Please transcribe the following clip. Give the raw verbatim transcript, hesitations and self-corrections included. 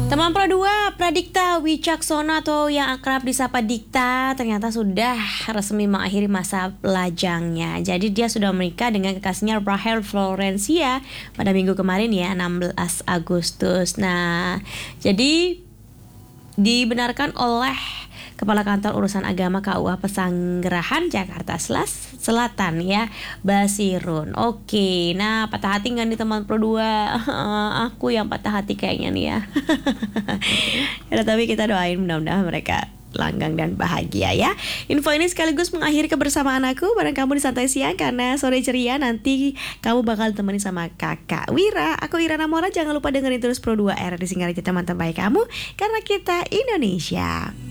Teman Pro dua, Pradikta Wicaksono atau yang akrab disapa Dikta ternyata sudah resmi mengakhiri masa lajangnya. Jadi dia sudah menikah dengan kekasihnya Rachel Florencia pada minggu kemarin ya, enam belas Agustus. Nah, jadi dibenarkan oleh Kepala Kantor Urusan Agama K U A Pesanggerahan Jakarta Selatan ya, Basirun. Oke, nah patah hati nggak nih teman Pro dua? Aku yang patah hati kayaknya nih ya. Ya tapi kita doain mudah-mudahan mereka langgang dan bahagia ya. Info ini sekaligus mengakhiri kebersamaan aku bareng kamu di Santai Siang, karena sore ceria nanti kamu bakal temenin sama kakak Wira. Aku Ira Namora, jangan lupa dengerin terus Pro dua R di Singgara Kita Mantan Baik Kamu, karena kita Indonesia.